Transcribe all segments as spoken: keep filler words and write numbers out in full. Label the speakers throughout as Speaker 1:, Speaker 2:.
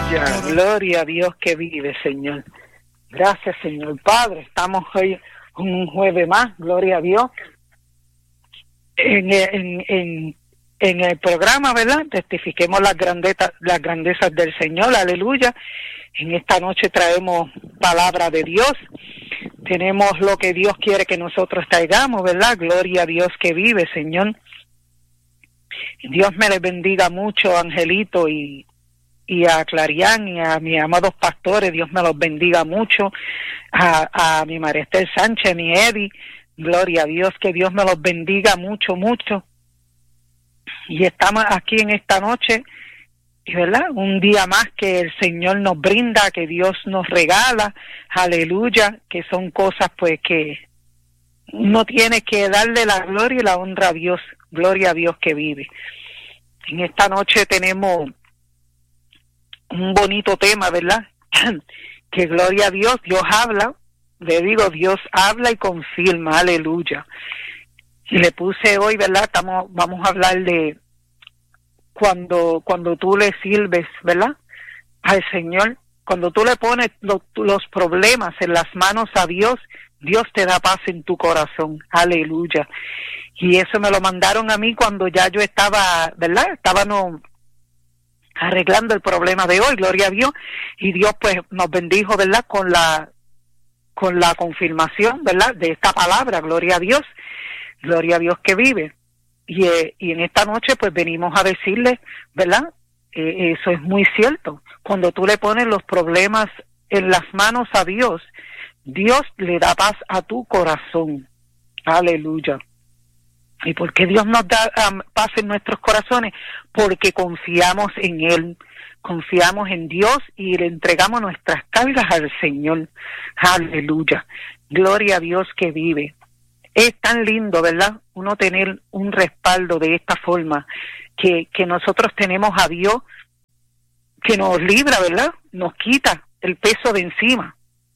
Speaker 1: Aleluya, gloria a Dios que vive, Señor. Gracias, Señor Padre. Estamos hoy un jueves más, gloria a Dios. En, en, en, en el programa, ¿verdad? Testifiquemos las grandezas, las grandezas del Señor, aleluya. En esta noche traemos palabra de Dios. Tenemos lo que Dios quiere que nosotros traigamos, ¿verdad? Gloria a Dios que vive, Señor. Dios me les bendiga mucho, Angelito, y, y a Clarián y a mis amados pastores. Dios me los bendiga mucho. A, a mi María Esther Sánchez, mi Eddie. Gloria a Dios, que Dios me los bendiga mucho, mucho. Y estamos aquí en esta noche, ¿verdad? Un día más que el Señor nos brinda, que Dios nos regala. Aleluya, que son cosas pues que uno tiene que darle la gloria y la honra a Dios. Gloria a Dios que vive. En esta noche tenemos un bonito tema, ¿verdad? Que gloria a Dios, Dios habla, le digo, Dios habla y confirma, aleluya. Y le puse hoy, ¿verdad? Estamos, vamos a hablar de cuando, cuando tú le sirves, ¿verdad? Al Señor, cuando tú le pones lo, los problemas en las manos a Dios, Dios te da paz en tu corazón, aleluya. Y eso me lo mandaron a mí cuando ya yo estaba, ¿verdad? Estábamos arreglando el problema de hoy, gloria a Dios, y Dios pues nos bendijo, ¿verdad? Con la con la confirmación, ¿verdad? De esta palabra, gloria a Dios, gloria a Dios que vive. Y, eh, y en esta noche pues venimos a decirle, ¿verdad? Eh, eso es muy cierto. Cuando tú le pones los problemas en las manos a Dios, Dios le da paz a tu corazón, aleluya. ¿Y por qué Dios nos da um, paz en nuestros corazones? Porque confiamos en Él, confiamos en Dios y le entregamos nuestras cargas al Señor. Aleluya. Gloria a Dios que vive. Es tan lindo, ¿verdad? Uno tener un respaldo de esta forma, que, que nosotros tenemos a Dios que nos libra, ¿verdad? Nos quita el peso de encima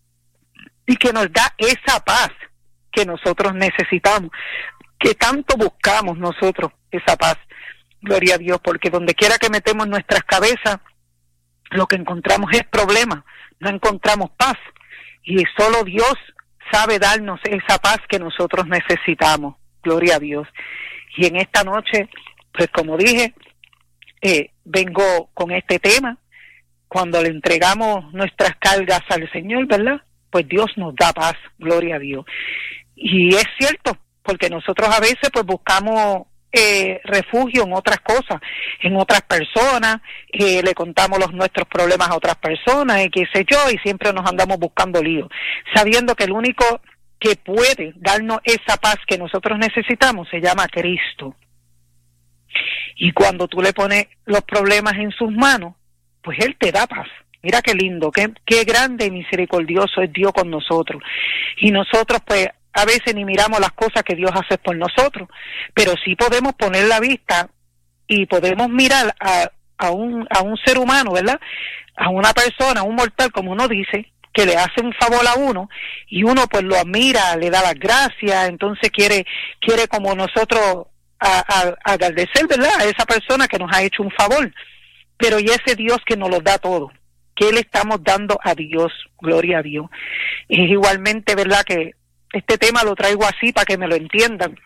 Speaker 1: y que nos da esa paz que nosotros necesitamos, que tanto buscamos nosotros, esa paz. Gloria a Dios, porque donde quiera que metemos nuestras cabezas, lo que encontramos es problema, no encontramos paz. Y solo Dios sabe darnos esa paz que nosotros necesitamos. Gloria a Dios. Y en esta noche, pues como dije, eh, vengo con este tema. Cuando le entregamos nuestras cargas al Señor, ¿verdad? Pues Dios nos da paz. Gloria a Dios. Y es cierto, porque nosotros a veces pues buscamos eh, refugio en otras cosas, en otras personas, eh, le contamos los nuestros problemas a otras personas y qué sé yo, y siempre nos andamos buscando líos, sabiendo que el único que puede darnos esa paz que nosotros necesitamos se llama Cristo. Y cuando tú le pones los problemas en sus manos, pues Él te da paz. Mira qué lindo, qué, qué grande y misericordioso es Dios con nosotros. Y nosotros pues a veces ni miramos las cosas que Dios hace por nosotros, pero sí podemos poner la vista y podemos mirar a, a, un, a un ser humano, ¿verdad? A una persona, a un mortal, como uno dice, que le hace un favor a uno, y uno pues lo admira, le da las gracias, entonces quiere quiere como nosotros a, a, agradecer, ¿verdad?, a esa persona que nos ha hecho un favor. Pero y ese Dios que nos lo da todo, ¿qué le estamos dando a Dios? Gloria a Dios. Es igualmente, ¿verdad?, que este tema lo traigo así para que me lo entiendan.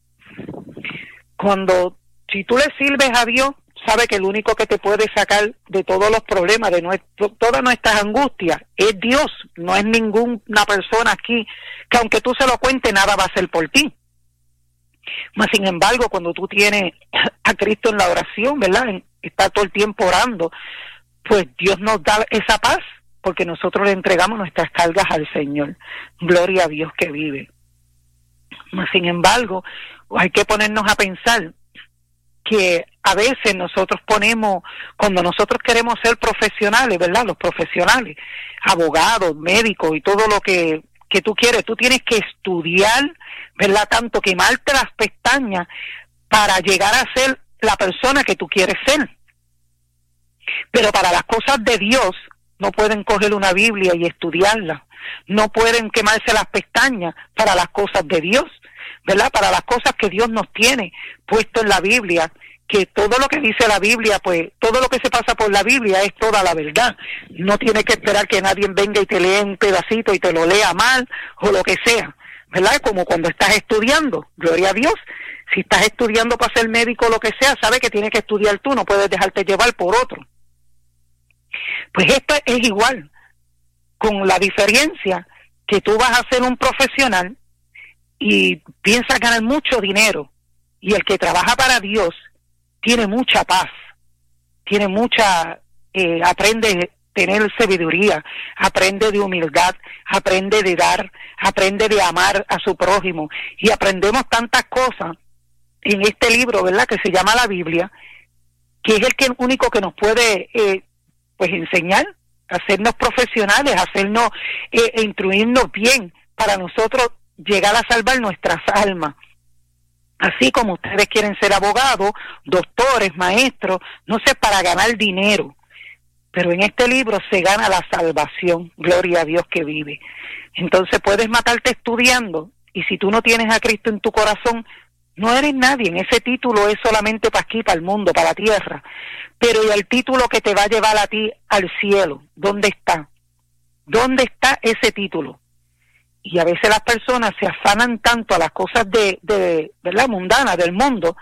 Speaker 1: Cuando, si tú le sirves a Dios, sabe que el único que te puede sacar de todos los problemas, de nuestro, todas nuestras angustias, es Dios. No es ninguna persona aquí que aunque tú se lo cuentes, nada va a hacer por ti. Mas, sin embargo, cuando tú tienes a Cristo en la oración, ¿verdad?, está todo el tiempo orando, pues Dios nos da esa paz, porque nosotros le entregamos nuestras cargas al Señor. Gloria a Dios que vive. Mas, sin embargo, hay que ponernos a pensar que a veces nosotros ponemos, cuando nosotros queremos ser profesionales, ¿verdad?, los profesionales, abogados, médicos y todo lo que, que tú quieres, tú tienes que estudiar, ¿verdad?, tanto quemarte las pestañas para llegar a ser la persona que tú quieres ser. Pero para las cosas de Dios, no pueden coger una Biblia y estudiarla, no pueden quemarse las pestañas para las cosas de Dios, ¿verdad?, para las cosas que Dios nos tiene puesto en la Biblia, que todo lo que dice la Biblia, pues todo lo que se pasa por la Biblia es toda la verdad. No tienes que esperar que nadie venga y te lea un pedacito y te lo lea mal o lo que sea, ¿verdad? Como cuando estás estudiando, gloria a Dios. Si estás estudiando para ser médico o lo que sea, sabes que tienes que estudiar tú, no puedes dejarte llevar por otro. Pues esto es igual, con la diferencia que tú vas a ser un profesional y piensas ganar mucho dinero, y el que trabaja para Dios tiene mucha paz, tiene mucha, eh, aprende a tener sabiduría, aprende de humildad, aprende de dar, aprende de amar a su prójimo, y aprendemos tantas cosas en este libro, ¿verdad?, que se llama la Biblia, que es el que único que nos puede eh, pues enseñar, hacernos profesionales, hacernos, eh, instruirnos bien para nosotros llegar a salvar nuestras almas. Así como ustedes quieren ser abogados, doctores, maestros, no sé, para ganar dinero. Pero en este libro se gana la salvación, gloria a Dios que vive. Entonces puedes matarte estudiando, y si tú no tienes a Cristo en tu corazón, no eres nadie. Ese título es solamente para aquí, para el mundo, para la tierra. Pero ¿y el título que te va a llevar a ti al cielo? ¿Dónde está? ¿Dónde está ese título? Y a veces las personas se afanan tanto a las cosas de, de, ¿verdad?, mundanas del mundo,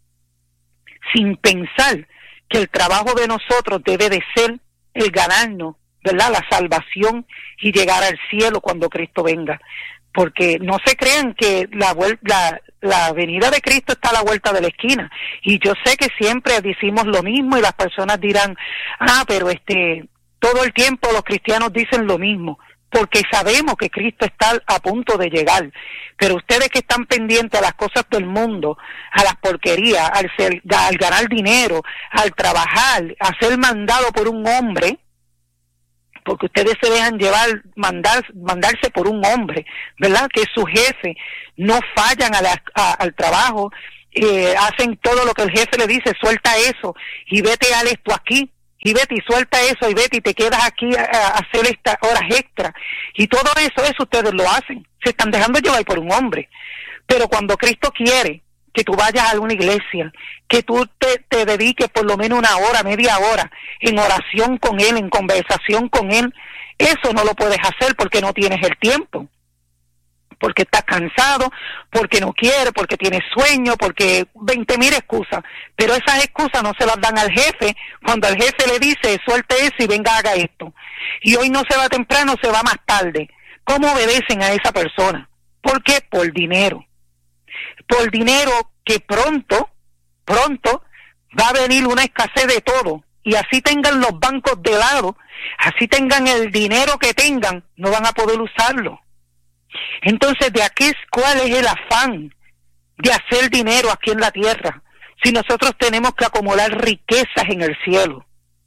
Speaker 1: sin pensar que el trabajo de nosotros debe de ser el ganarnos, ¿verdad?, la salvación y llegar al cielo cuando Cristo venga. Porque no se crean que la, la, la venida de Cristo está a la vuelta de la esquina. Y yo sé que siempre decimos lo mismo y las personas dirán, ah, pero este, todo el tiempo los cristianos dicen lo mismo, porque sabemos que Cristo está a punto de llegar. Pero ustedes que están pendientes a las cosas del mundo, a las porquerías, al, ser, al ganar dinero, al trabajar, a ser mandado por un hombre, porque ustedes se dejan llevar, mandar, mandarse por un hombre, ¿verdad?, que es su jefe, no fallan a la, a, al trabajo, eh, hacen todo lo que el jefe le dice, suelta eso, y vete a esto aquí, y vete y suelta eso, y vete y te quedas aquí a, a hacer estas horas extra, y todo eso, eso ustedes lo hacen, se están dejando llevar por un hombre. Pero cuando Cristo quiere que tú vayas a una iglesia, que tú te, te dediques por lo menos una hora, media hora, en oración con Él, en conversación con Él, eso no lo puedes hacer porque no tienes el tiempo, porque estás cansado, porque no quieres, porque tienes sueño, porque veinte mil excusas, pero esas excusas no se las dan al jefe, cuando el jefe le dice, suelte eso y venga, haga esto, y hoy no se va temprano, se va más tarde. ¿Cómo obedecen a esa persona? ¿Por qué? Por dinero. Por dinero que pronto, pronto va a venir una escasez de todo, y así tengan los bancos de lado, así tengan el dinero que tengan, no van a poder usarlo. Entonces, ¿de aquí cuál es el afán de hacer dinero aquí en la tierra? Si nosotros tenemos que acumular riquezas en el cielo.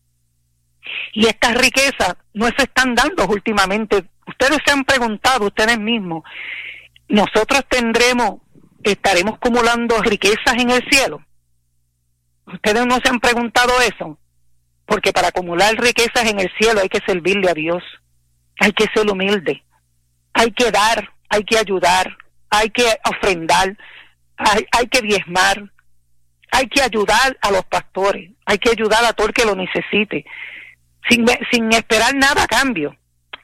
Speaker 1: Y estas riquezas no se están dando últimamente. Ustedes se han preguntado, ustedes mismos, ¿nosotros tendremos, estaremos acumulando riquezas en el cielo? Ustedes no se han preguntado eso, porque para acumular riquezas en el cielo hay que servirle a Dios, hay que ser humilde, hay que dar, hay que ayudar, hay que ofrendar, hay, hay que diezmar, hay que ayudar a los pastores, hay que ayudar a todo el que lo necesite, sin, sin esperar nada a cambio,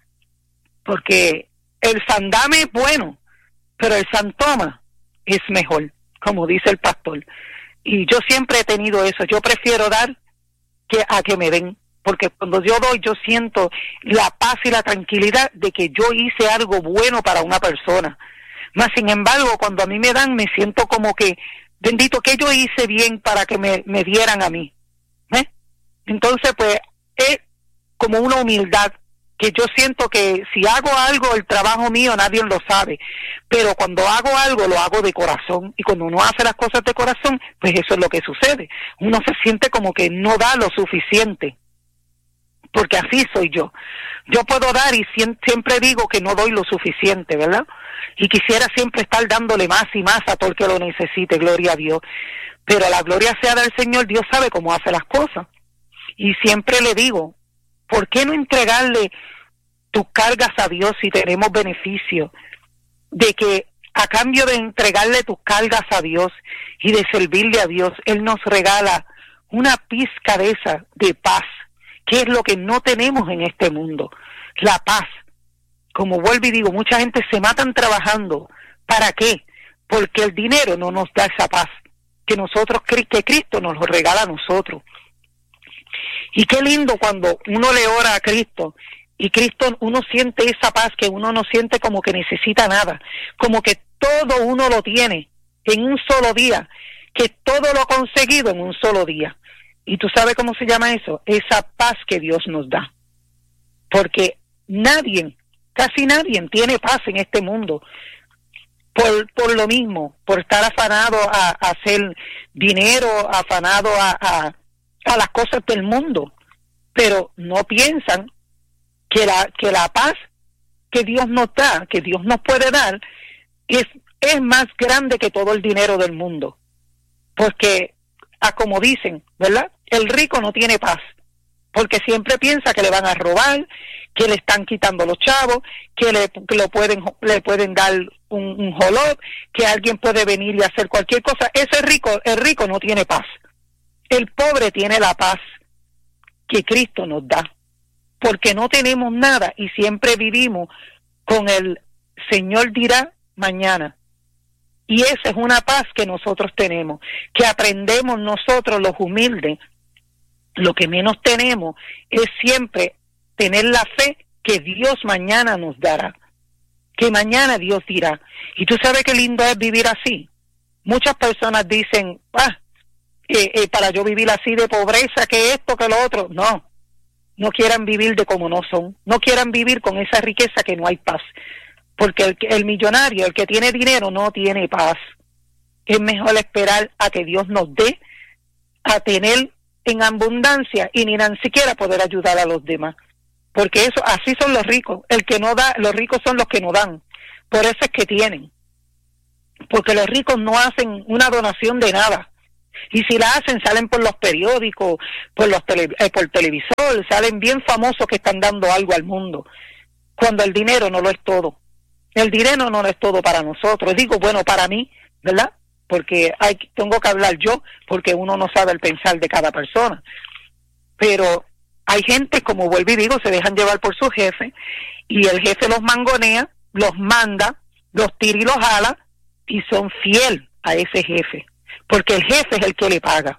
Speaker 1: porque el sandame es bueno, pero el santoma es mejor, como dice el pastor. Y yo siempre he tenido eso, yo prefiero dar que a que me den, porque cuando yo doy yo siento la paz y la tranquilidad de que yo hice algo bueno para una persona. Más sin embargo, cuando a mí me dan, me siento como que, bendito, que yo hice bien para que me, me dieran a mí. ¿Eh? Entonces, pues, es como una humildad, que yo siento que si hago algo, el trabajo mío, nadie lo sabe, pero cuando hago algo, lo hago de corazón, y cuando uno hace las cosas de corazón, pues eso es lo que sucede. Uno se siente como que no da lo suficiente, porque así soy yo. Yo puedo dar y siempre digo que no doy lo suficiente, ¿verdad? Y quisiera siempre estar dándole más y más a todo el que lo necesite, gloria a Dios. Pero la gloria sea del Señor, Dios sabe cómo hace las cosas. Y siempre le digo, ¿por qué no entregarle tus cargas a Dios si tenemos beneficio de que a cambio de entregarle tus cargas a Dios y de servirle a Dios, Él nos regala una pizca de esa, de paz, que es lo que no tenemos en este mundo, la paz. Como vuelvo y digo, mucha gente se matan trabajando. ¿Para qué? Porque el dinero no nos da esa paz, que nosotros, que Cristo nos lo regala a nosotros. Y qué lindo cuando uno le ora a Cristo, y Cristo, uno siente esa paz, que uno no siente como que necesita nada, como que todo uno lo tiene en un solo día, que todo lo ha conseguido en un solo día. ¿Y tú sabes cómo se llama eso? Esa paz que Dios nos da. Porque nadie, casi nadie tiene paz en este mundo. Por, por lo mismo, por estar afanado a, a hacer dinero, afanado a, a, a las cosas del mundo. Pero no piensan que la, que la paz que Dios nos da, que Dios nos puede dar, es, es más grande que todo el dinero del mundo. Porque, a como dicen, ¿verdad? El rico no tiene paz, porque siempre piensa que le van a robar, que le están quitando los chavos, que le, que lo pueden, le pueden dar un, un jolot, que alguien puede venir y hacer cualquier cosa. Ese rico, el rico no tiene paz. El pobre tiene la paz que Cristo nos da, porque no tenemos nada y siempre vivimos con el Señor dirá mañana. Y esa es una paz que nosotros tenemos, que aprendemos nosotros los humildes. Lo que menos tenemos es siempre tener la fe que Dios mañana nos dará, que mañana Dios dirá. Y tú sabes qué lindo es vivir así. Muchas personas dicen, ah, eh, eh, para yo vivir así de pobreza, que esto, que lo otro. No, no quieran vivir de como no son, no quieran vivir con esa riqueza que no hay paz. Porque el, el millonario, el que tiene dinero, no tiene paz. Es mejor esperar a que Dios nos dé, a tener en abundancia y ni tan siquiera poder ayudar a los demás. Porque eso, así son los ricos. El que no da, los ricos son los que no dan. Por eso es que tienen. Porque los ricos no hacen una donación de nada. Y si la hacen, salen por los periódicos, por los tele, eh, por televisor, salen bien famosos que están dando algo al mundo. Cuando el dinero no lo es todo. El dinero no lo es todo para nosotros. Digo, bueno, para mí, ¿verdad? Porque hay, tengo que hablar yo, porque uno no sabe el pensar de cada persona. Pero hay gente, como vuelvo y digo, se dejan llevar por su jefe, y el jefe los mangonea, los manda, los tira y los jala, y son fiel a ese jefe, porque el jefe es el que le paga.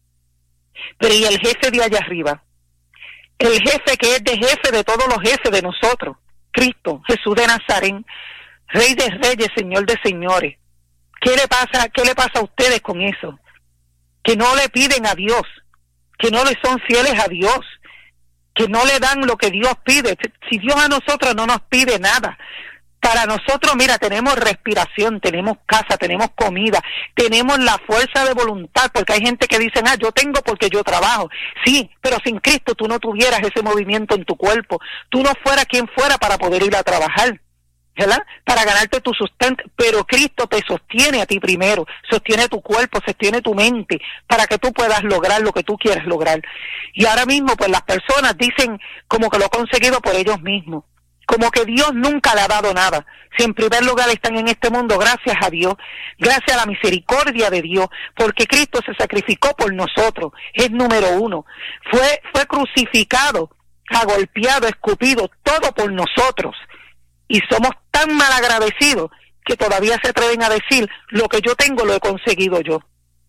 Speaker 1: Pero ¿y el jefe de allá arriba? El jefe que es de jefe de todos los jefes de nosotros, Cristo, Jesús de Nazaret, Rey de Reyes, Señor de Señores. ¿Qué le pasa, qué le pasa a ustedes con eso? Que no le piden a Dios, que no le son fieles a Dios, que no le dan lo que Dios pide. Si Dios a nosotros no nos pide nada, para nosotros, mira, tenemos respiración, tenemos casa, tenemos comida, tenemos la fuerza de voluntad, porque hay gente que dice, ah, yo tengo porque yo trabajo. Sí, pero sin Cristo tú no tuvieras ese movimiento en tu cuerpo, tú no fueras quien fuera para poder ir a trabajar, ¿verdad? Para ganarte tu sustento, pero Cristo te sostiene a ti primero, sostiene tu cuerpo, sostiene tu mente, para que tú puedas lograr lo que tú quieras lograr. Y ahora mismo, pues las personas dicen como que lo han conseguido por ellos mismos, como que Dios nunca le ha dado nada. Si en primer lugar están en este mundo, gracias a Dios, gracias a la misericordia de Dios, porque Cristo se sacrificó por nosotros, es número uno. Fue, fue crucificado, agolpeado, escupido, todo por nosotros. Y somos tan mal agradecidos que todavía se atreven a decir, lo que yo tengo lo he conseguido yo.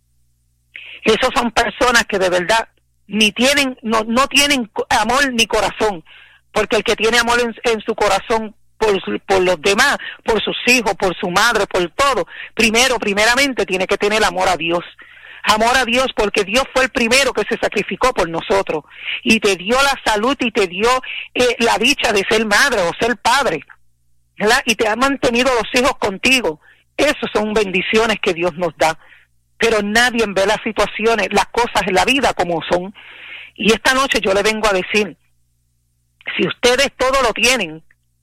Speaker 1: Esos son personas que de verdad ni tienen, no, no tienen amor ni corazón, porque el que tiene amor en, en su corazón por, por los demás, por sus hijos, por su madre, por todo, primero, primeramente tiene que tener amor a Dios. Amor a Dios, porque Dios fue el primero que se sacrificó por nosotros y te dio la salud y te dio eh, la dicha de ser madre o ser padre, ¿verdad? Y te ha mantenido los hijos contigo. Esas son bendiciones que Dios nos da. Pero nadie ve las situaciones, las cosas en la vida como son. Y esta noche yo le vengo a decir, si ustedes todo lo tienen,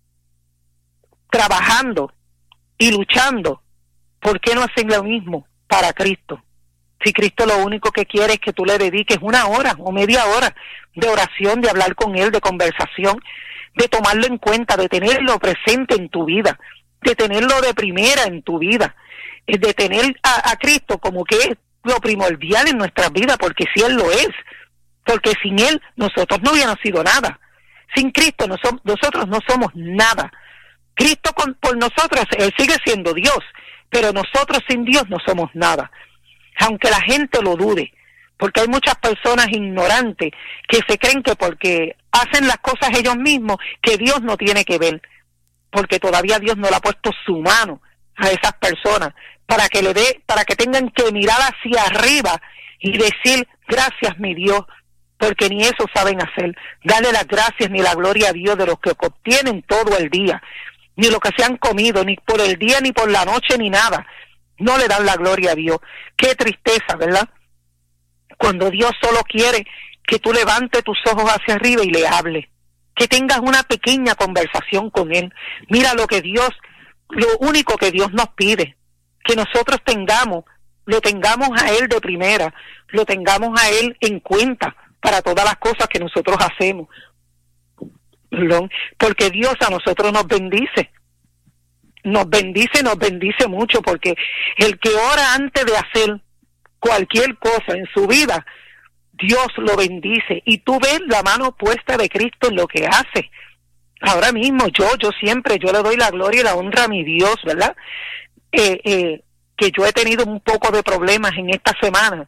Speaker 1: trabajando y luchando, ¿por qué no hacen lo mismo para Cristo? Si Cristo lo único que quiere es que tú le dediques una hora o media hora de oración, de hablar con Él, de conversación, de tomarlo en cuenta, de tenerlo presente en tu vida, de tenerlo de primera en tu vida, de tener a, a Cristo como que es lo primordial en nuestras vidas, porque si Él lo es, porque sin Él nosotros no hubiéramos sido nada. Sin Cristo no som- nosotros no somos nada. Cristo con, por nosotros, Él sigue siendo Dios, pero nosotros sin Dios no somos nada. Aunque la gente lo dude, porque hay muchas personas ignorantes que se creen que porque hacen las cosas ellos mismos, que Dios no tiene que ver, porque todavía Dios no le ha puesto su mano a esas personas para que le dé, para que tengan que mirar hacia arriba y decir gracias mi Dios, porque ni eso saben hacer, darle las gracias ni la gloria a Dios de los que obtienen todo el día, ni lo que se han comido, ni por el día, ni por la noche, ni nada, no le dan la gloria a Dios. Qué tristeza, ¿verdad? Cuando Dios solo quiere que tú levantes tus ojos hacia arriba y le hables, que tengas una pequeña conversación con Él. Mira lo que Dios, lo único que Dios nos pide, que nosotros tengamos, lo tengamos a Él de primera, lo tengamos a Él en cuenta para todas las cosas que nosotros hacemos. Perdón, porque Dios a nosotros nos bendice, nos bendice, nos bendice mucho, porque el que ora antes de hacer cualquier cosa en su vida, Dios lo bendice, y tú ves la mano puesta de Cristo en lo que hace. Ahora mismo yo, yo siempre, yo le doy la gloria y la honra a mi Dios, ¿verdad? Eh, eh, que yo he tenido un poco de problemas en esta semana,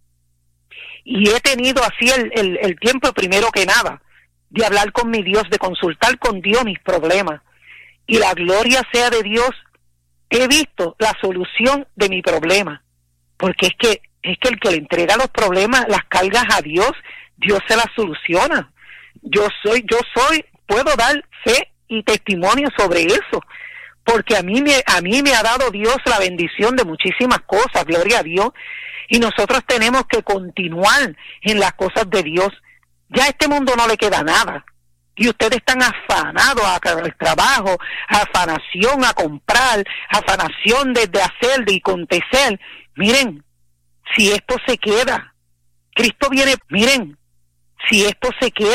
Speaker 1: y he tenido así el, el, el tiempo primero que nada, de hablar con mi Dios, de consultar con Dios mis problemas, y la gloria sea de Dios, he visto la solución de mi problema, porque es que es que el que le entrega los problemas, las cargas a Dios, Dios se las soluciona. Yo soy, yo soy, puedo dar fe y testimonio sobre eso, porque a mí me, a mí me ha dado Dios la bendición de muchísimas cosas, gloria a Dios, y nosotros tenemos que continuar en las cosas de Dios. Ya a este mundo no le queda nada, y ustedes están afanados al trabajo, afanación a comprar, afanación desde hacer, de acontecer. Miren, si esto se queda, Cristo viene, miren, si esto se queda,